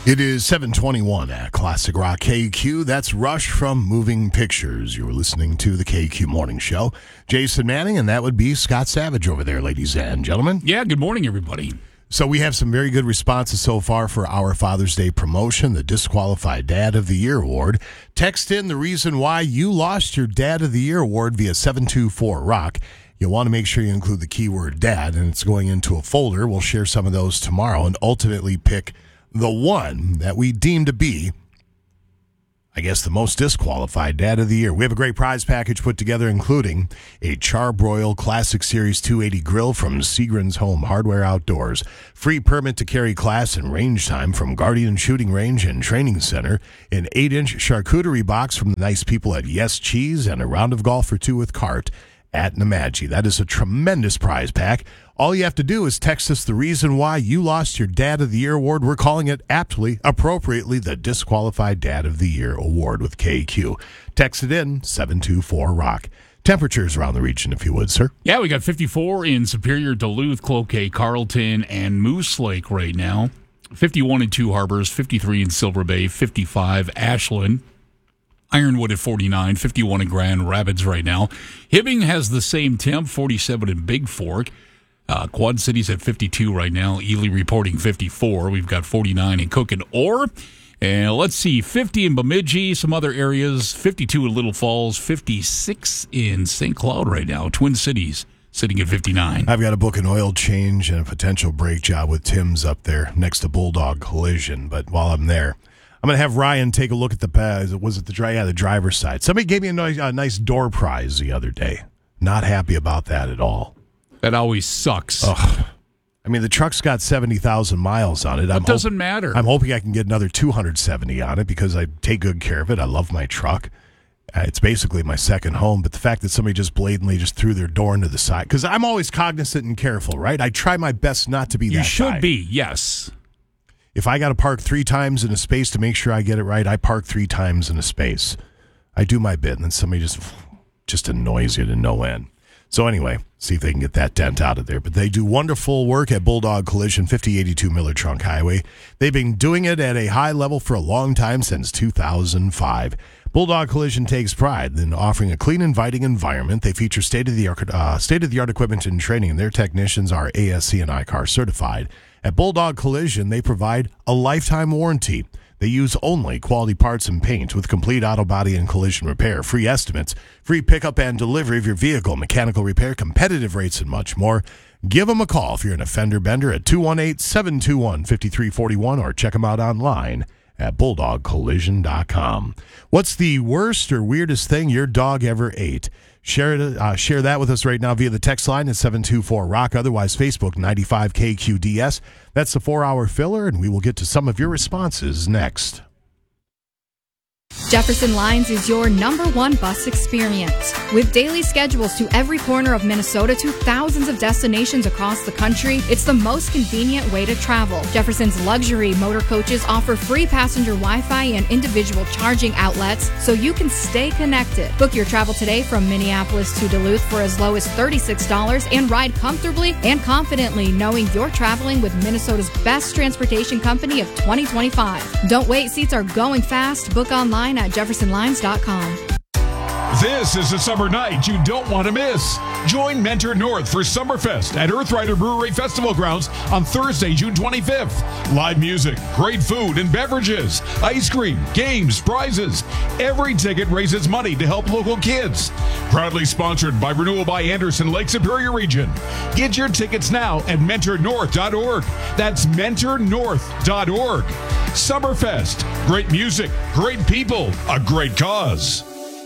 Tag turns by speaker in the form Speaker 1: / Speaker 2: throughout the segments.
Speaker 1: It is 7:21 at Classic Rock KQ. That's Rush from Moving Pictures. You were listening to the KQ Morning Show. Jason Manning, and that would be Scott Savage over there, ladies and gentlemen.
Speaker 2: Yeah, good morning, everybody.
Speaker 1: So we have some very good responses so far for our Father's Day promotion, the Disqualified Dad of the Year Award. Text in the reason why you lost your Dad of the Year Award via 724-ROCK. You'll want to make sure you include the keyword dad, and it's going into a folder. We'll share some of those tomorrow and ultimately pick the one that we deem to be, I guess, the most disqualified Dad of the Year. We have a great prize package put together, including a Char-Broil Classic Series 280 grill from Seagren's Home Hardware Outdoors, free permit to carry class and range time from Guardian Shooting Range and Training Center, an 8-inch charcuterie box from the nice people at Yes Cheese, and a round of golf for two with cart at Nemadji. That is a tremendous prize pack. All you have to do is text us the reason why you lost your Dad of the Year Award. We're calling it aptly, appropriately, the Disqualified Dad of the Year Award with KQ. Text it in, 724-ROCK. Temperatures around the region, if you would, sir.
Speaker 2: Yeah, we got 54 in Superior, Duluth, Cloquet, Carlton, and Moose Lake right now. 51 in Two Harbors, 53 in Silver Bay, 55 Ashland. Ironwood at 49, 51 in Grand Rapids right now. Hibbing has the same temp, 47 in Big Fork. Quad City's at 52 right now. Ely reporting 54. We've got 49 in Cook and Orr. And let's see, 50 in Bemidji, some other areas, 52 in Little Falls, 56 in St. Cloud right now. Twin Cities sitting at 59.
Speaker 1: I've got to book an oil change and a potential brake job with Tim's up there next to Bulldog Collision. But while I'm there, I'm going to have Ryan take a look at the driver's side. Somebody gave me a nice door prize the other day. Not happy about that at all.
Speaker 2: That always sucks.
Speaker 1: Ugh. I mean, the truck's got 70,000 miles on it.
Speaker 2: It doesn't matter.
Speaker 1: I'm hoping I can get another 270 on it because I take good care of it. I love my truck. It's basically my second home. But the fact that somebody just blatantly just threw their door into the side, because I'm always cognizant and careful, right? I try my best not to be that guy.
Speaker 2: You should be, yes.
Speaker 1: If I got to park 3 times in a space to make sure I get it right, I park 3 times in a space. I do my bit, and then somebody just annoys you to no end. So anyway, see if they can get that dent out of there. But they do wonderful work at Bulldog Collision, 5082 Miller Trunk Highway. They've been doing it at a high level for a long time, since 2005. Bulldog Collision takes pride in offering a clean, inviting environment. They feature state-of-the-art equipment and training, and their technicians are ASC and ICAR certified. At Bulldog Collision, they provide a lifetime warranty. They use only quality parts and paint with complete auto body and collision repair, free estimates, free pickup and delivery of your vehicle, mechanical repair, competitive rates, and much more. Give them a call if you're an offender bender at 218-721-5341 or check them out online at bulldogcollision.com. What's the worst or weirdest thing your dog ever ate? Share that with us right now via the text line at 724-ROCK. Otherwise, Facebook 95KQDS. That's the 4-hour filler, and we will get to some of your responses next.
Speaker 3: Jefferson Lines is your #1 bus experience. With daily schedules to every corner of Minnesota to thousands of destinations across the country, it's the most convenient way to travel. Jefferson's luxury motor coaches offer free passenger Wi-Fi and individual charging outlets so you can stay connected. Book your travel today from Minneapolis to Duluth for as low as $36 and ride comfortably and confidently knowing you're traveling with Minnesota's best transportation company of 2025. Don't wait, seats are going fast. Book online at jeffersonlines.com.
Speaker 4: This is a summer night you don't want to miss. Join Mentor North for Summerfest at Earthrider Brewery Festival Grounds on Thursday, June 25th. Live music, great food and beverages, ice cream, games, prizes. Every ticket raises money to help local kids. Proudly sponsored by Renewal by Anderson Lake Superior Region. Get your tickets now at mentornorth.org. That's mentornorth.org. Summerfest. Great music, great people, a great cause.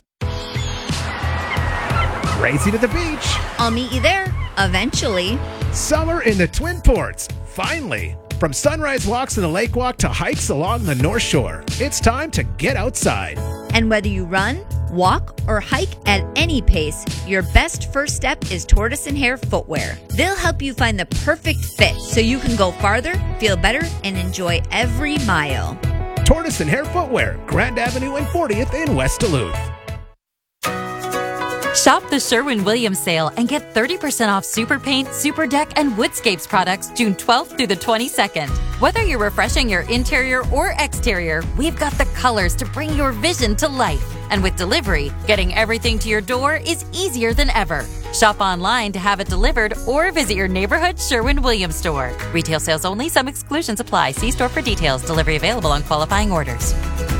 Speaker 5: Racing to the beach.
Speaker 6: I'll meet you there, eventually.
Speaker 5: Summer in the Twin Ports, finally. From sunrise walks in the lake walk to hikes along the North Shore, it's time to get outside.
Speaker 6: And whether you run, walk, or hike at any pace, your best first step is Tortoise and Hare Footwear. They'll help you find the perfect fit so you can go farther, feel better, and enjoy every mile.
Speaker 5: Tortoise and Hare Footwear, Grand Avenue and 40th in West Duluth.
Speaker 7: Shop the Sherwin-Williams sale and get 30% off Super Paint, Super Deck, and Woodscapes products June 12th through the 22nd. Whether you're refreshing your interior or exterior, we've got the colors to bring your vision to life. And with delivery, getting everything to your door is easier than ever. Shop online to have it delivered or visit your neighborhood Sherwin-Williams store. Retail sales only. Some exclusions apply. See store for details. Delivery available on qualifying orders.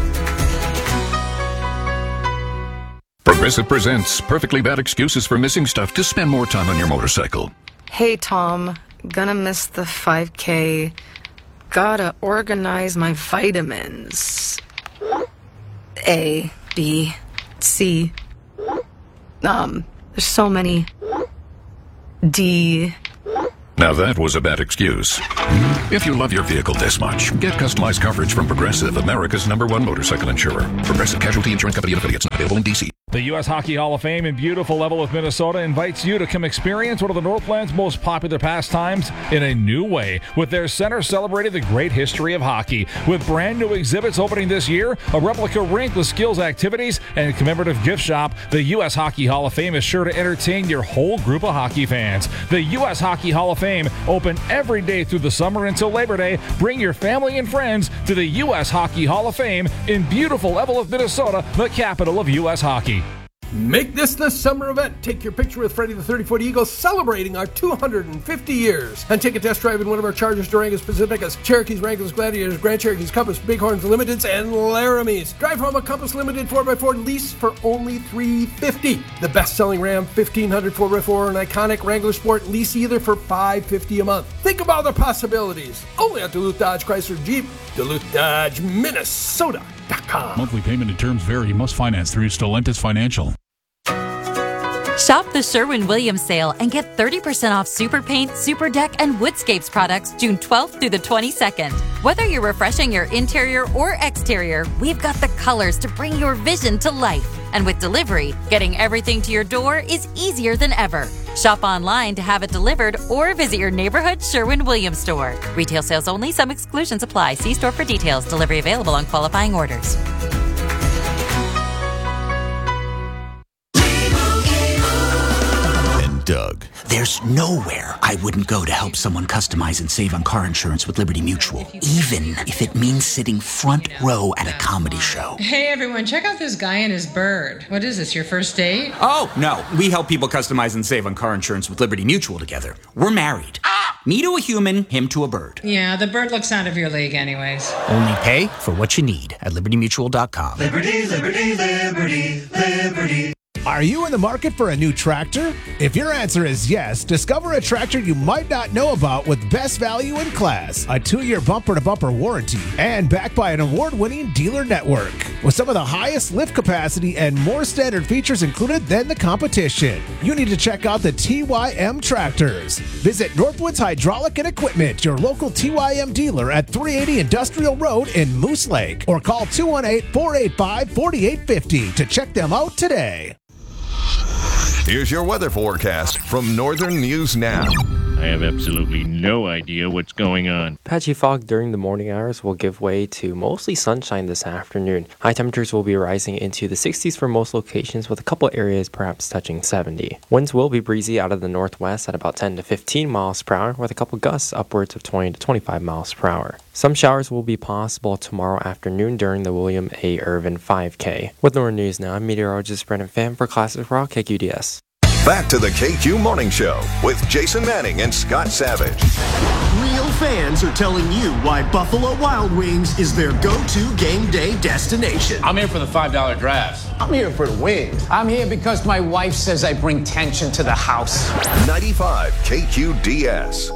Speaker 8: Progressive presents Perfectly Bad Excuses for Missing Stuff to spend more time on your motorcycle.
Speaker 9: Hey, Tom. Gonna miss the 5K. Gotta organize my vitamins. A, B, C. There's so many. D.
Speaker 8: Now that was a bad excuse. If you love your vehicle this much, get customized coverage from Progressive, America's #1 motorcycle insurer. Progressive Casualty Insurance Company and affiliates, not available in D.C.
Speaker 10: The U.S. Hockey Hall of Fame in beautiful Leavenworth, Minnesota invites you to come experience one of the Northland's most popular pastimes in a new way, with their center celebrating the great history of hockey. With brand new exhibits opening this year, a replica rink with skills activities, and a commemorative gift shop, the U.S. Hockey Hall of Fame is sure to entertain your whole group of hockey fans. The U.S. Hockey Hall of Fame, open every day through the summer until Labor Day. Bring your family and friends to the U.S. Hockey Hall of Fame in beautiful Leavenworth, Minnesota, the capital of U.S. hockey.
Speaker 11: Make this the summer event. Take your picture with Freddie the 30-foot Eagle celebrating our 250 years. And take a test drive in one of our Chargers, Durangos, Pacificas, Cherokees, Wranglers, Gladiators, Grand Cherokees, Compass, Bighorns, Limiteds, and Laramies. Drive home a Compass Limited 4x4 lease for only $350. The best-selling Ram 1500 4x4 and iconic Wrangler Sport lease either for $550 a month. Think of all the possibilities. Only at Duluth Dodge Chrysler Jeep. Duluth Dodge, Minnesota.com.
Speaker 2: Monthly payment and terms vary. Must finance through Stellantis Financial.
Speaker 7: Shop the Sherwin-Williams sale and get 30% off Super Paint, Super Deck, and Woodscapes products June 12th through the 22nd. Whether you're refreshing your interior or exterior, we've got the colors to bring your vision to life. And with delivery, getting everything to your door is easier than ever. Shop online to have it delivered or visit your neighborhood Sherwin-Williams store. Retail sales only. Some exclusions apply. See store for details. Delivery available on qualifying orders.
Speaker 1: Doug.
Speaker 12: There's nowhere I wouldn't go to help someone customize and save on car insurance with Liberty Mutual, even if it means sitting front row at a comedy show.
Speaker 13: Hey everyone, check out this guy and his bird. What is this, your first date?
Speaker 12: Oh, no. We help people customize and save on car insurance with Liberty Mutual together. We're married. Me to a human, him to a bird.
Speaker 13: Yeah, the bird looks out of your league anyways.
Speaker 12: Only pay for what you need at libertymutual.com.
Speaker 14: Liberty, liberty, liberty, liberty.
Speaker 5: Are you in the market for a new tractor? If your answer is yes, discover a tractor you might not know about with best value in class, a 2-year bumper-to-bumper warranty, and backed by an award-winning dealer network. With some of the highest lift capacity and more standard features included than the competition. You need to check out the TYM tractors. Visit Northwoods Hydraulic and Equipment, your local TYM dealer at 380 Industrial Road in Moose Lake, or call 218-485-4850 to check them out today.
Speaker 15: Here's your weather forecast from Northern News Now.
Speaker 16: I have absolutely no idea what's going on.
Speaker 17: Patchy fog during the morning hours will give way to mostly sunshine this afternoon. High temperatures will be rising into the 60s for most locations, with a couple areas perhaps touching 70. Winds will be breezy out of the northwest at about 10 to 15 miles per hour, with a couple gusts upwards of 20 to 25 miles per hour. Some showers will be possible tomorrow afternoon during the William A. Irvin 5K. With Northern News Now, I'm meteorologist Brendan Pham for Classic Rock KQDS.
Speaker 15: Back to the KQ Morning Show with Jason Manning and Scott Savage.
Speaker 14: Real fans are telling you why Buffalo Wild Wings is their go-to game day destination.
Speaker 18: I'm here for the $5 drafts.
Speaker 14: I'm here for the wings.
Speaker 18: I'm here because my wife says I bring tension to the house.
Speaker 15: 95 KQDS.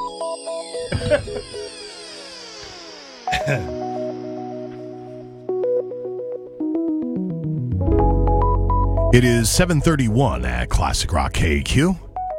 Speaker 1: It is 7:31 at Classic Rock KQ.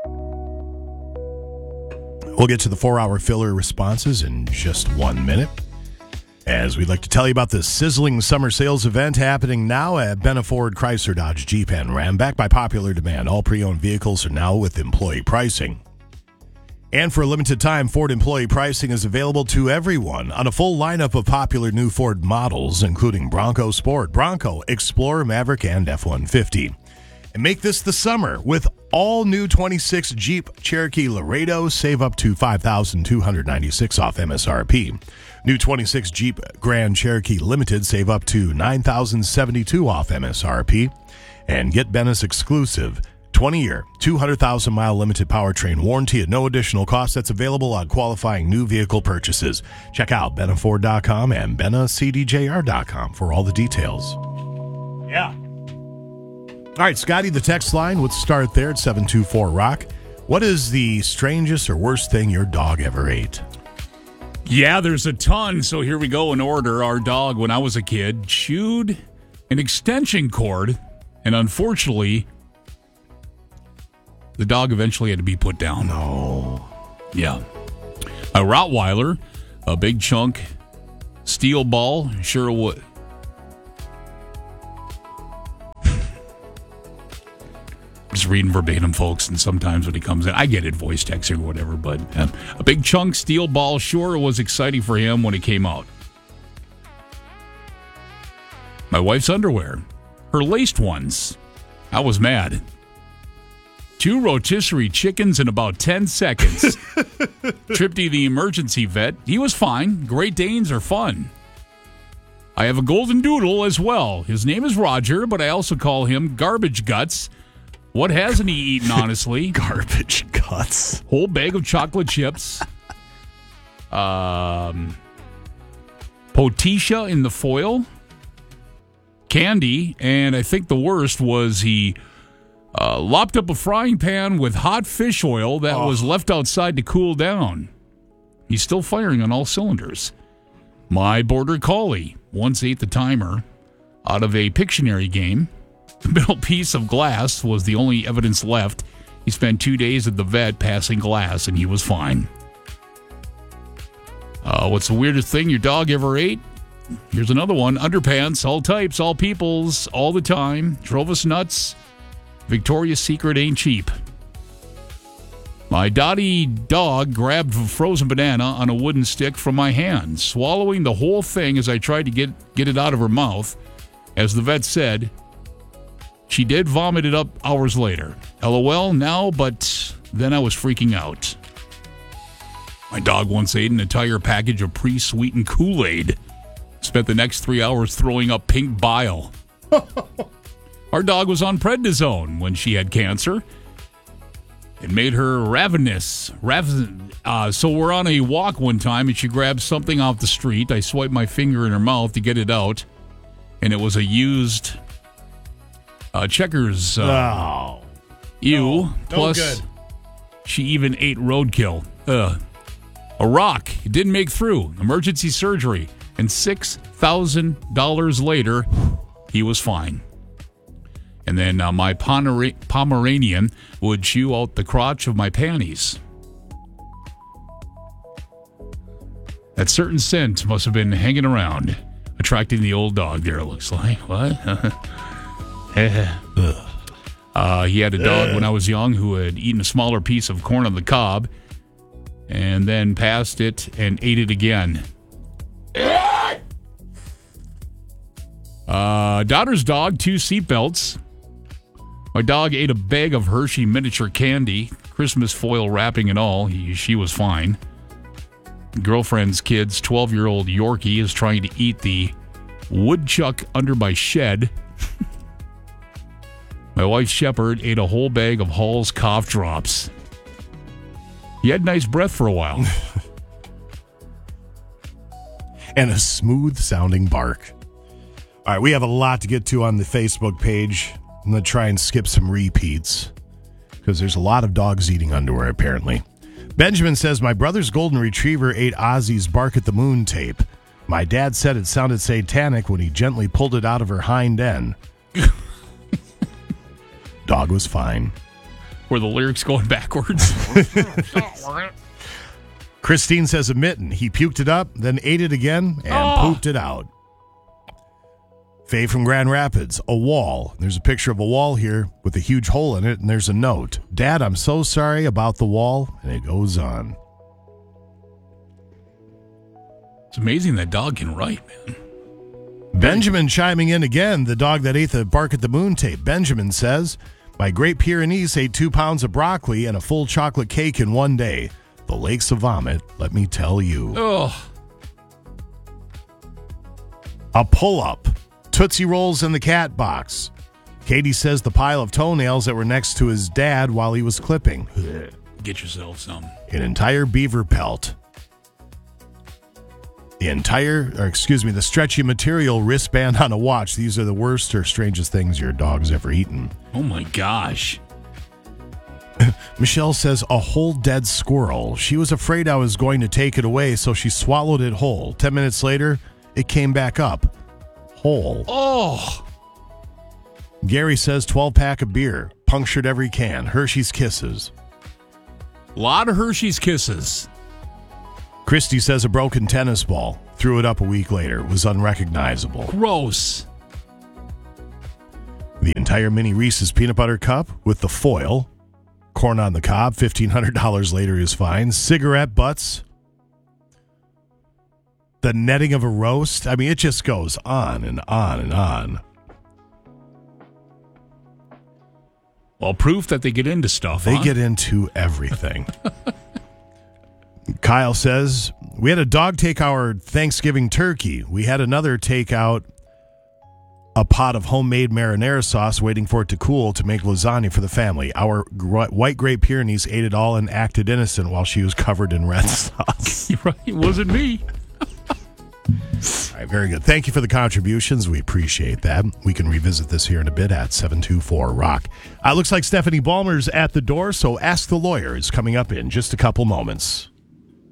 Speaker 1: We'll get to the 4-hour filler responses in just 1 minute, as we'd like to tell you about the sizzling summer sales event happening now at Benna Ford, Chrysler, Dodge, Jeep, and Ram. Backed by popular demand, all pre-owned vehicles are now with employee pricing. And for a limited time, Ford employee pricing is available to everyone on a full lineup of popular new Ford models, including Bronco Sport, Bronco, Explorer, Maverick, and F-150. And make this the summer with all new 26 Jeep Cherokee Laredo. Save up to $5,296 off MSRP. New 26 Jeep Grand Cherokee Limited. Save up to $9,072 off MSRP. And get Benna's exclusive 20-year, 200,000-mile limited powertrain warranty at no additional cost. That's available on qualifying new vehicle purchases. Check out BennaFord.com and BennaCDJR.com for all the details. Yeah. All right, Scotty, the text line, let's start there at 724-ROCK. What is the strangest or worst thing your dog ever ate?
Speaker 2: Yeah, there's a ton, so here we go in order. Our dog, when I was a kid, chewed an extension cord, and unfortunately, the dog eventually had to be put down.
Speaker 1: No.
Speaker 2: Yeah. A Rottweiler, a big chunk steel ball, sure would. Just reading verbatim, folks, and sometimes when he comes in, I get it, voice text or whatever, but a big chunk steel ball sure was exciting for him when it came out. My wife's underwear, her laced ones. I was mad. 2 rotisserie chickens in about 10 seconds. Trip to the emergency vet. He was fine. Great Danes are fun. I have a golden doodle as well. His name is Roger, but I also call him Garbage Guts. What hasn't he eaten, honestly?
Speaker 1: Garbage Guts.
Speaker 2: Whole bag of chocolate chips. Potisha in the foil. Candy. And I think the worst was he lopped up a frying pan with hot fish oil that was left outside to cool down. He's still firing on all cylinders. My border collie once ate the timer out of a Pictionary game. The middle piece of glass was the only evidence left. He spent 2 days at the vet passing glass, and he was fine. What's the weirdest thing your dog ever ate? Here's another one. Underpants, all types, all peoples, all the time. Drove us nuts. Victoria's Secret ain't cheap. My Dottie dog grabbed a frozen banana on a wooden stick from my hand, swallowing the whole thing as I tried to get it out of her mouth. As the vet said, she did vomit it up hours later. LOL now, but then I was freaking out. My dog once ate an entire package of pre-sweetened Kool-Aid. Spent the next 3 hours throwing up pink bile. Our dog was on prednisone when she had cancer. It made her ravenous. So we're on a walk one time, and she grabbed something off the street. I swiped my finger in her mouth to get it out, and it was a used Checkers. Ew.
Speaker 1: No,
Speaker 2: Plus,
Speaker 1: good.
Speaker 2: She even ate roadkill. A rock. It didn't make through. Emergency surgery. And $6,000 later, he was fine. And then my Pomeranian would chew out the crotch of my panties. That certain scent must have been hanging around, attracting the old dog there, it looks like. What? He had a dog when I was young who had eaten a smaller piece of corn on the cob and then passed it and ate it again. Daughter's dog, 2 seatbelts. My dog ate a bag of Hershey miniature candy, Christmas foil wrapping and all. She was fine. Girlfriend's kid's 12-year-old Yorkie is trying to eat the woodchuck under my shed. My wife's shepherd ate a whole bag of Hall's cough drops. He had nice breath for a while.
Speaker 1: And a smooth-sounding bark. All right, we have a lot to get to on the Facebook page. I'm going to try and skip some repeats because there's a lot of dogs eating underwear, apparently. Benjamin says, my brother's golden retriever ate Ozzy's Bark at the Moon tape. My dad said it sounded satanic when he gently pulled it out of her hind end. Dog was fine.
Speaker 2: Were the lyrics going backwards?
Speaker 1: Christine says a mitten. He puked it up, then ate it again, and pooped it out. Faye from Grand Rapids, a wall. There's a picture of a wall here with a huge hole in it, and there's a note. Dad, I'm so sorry about the wall, and it goes on.
Speaker 2: It's amazing that dog can write, man.
Speaker 1: Benjamin chiming in again, the dog that ate the Bark at the Moon tape. Benjamin says, My Great Pyrenees ate 2 pounds of broccoli and a full chocolate cake in one day. The lakes of vomit, let me tell you.
Speaker 2: Ugh.
Speaker 1: A pull-up. Tootsie Rolls in the cat box. Katie says the pile of toenails that were next to his dad while he was clipping.
Speaker 2: Get yourself some.
Speaker 1: An entire beaver pelt. The stretchy material wristband on a watch. These are the worst or strangest things your dog's ever eaten.
Speaker 2: Oh my gosh.
Speaker 1: Michelle says a whole dead squirrel. She was afraid I was going to take it away, so she swallowed it whole. 10 minutes later, it came back up. Whole.
Speaker 2: Oh.
Speaker 1: Gary says 12-pack of beer. Punctured every can. Hershey's Kisses.
Speaker 2: A lot of Hershey's Kisses.
Speaker 1: Christy says a broken tennis ball. Threw it up a week later. It was unrecognizable.
Speaker 2: Gross.
Speaker 1: The entire mini Reese's peanut butter cup with the foil. Corn on the cob. $1,500 later is fine. Cigarette butts. The netting of a roast. I mean, it just goes on and on and on.
Speaker 2: Well, proof that they get into stuff.
Speaker 1: They get into everything. Kyle says, we had a dog take our Thanksgiving turkey. We had another take out a pot of homemade marinara sauce waiting for it to cool to make lasagna for the family. Our white Great Pyrenees ate it all and acted innocent while she was covered in red sauce.
Speaker 2: Right, it wasn't me.
Speaker 1: All right, very good. Thank you for the contributions. We appreciate that. We can revisit this here in a bit at 724-ROCK. Looks like Stephanie Ballmer's at the door, so Ask the Lawyer is coming up in just a couple moments.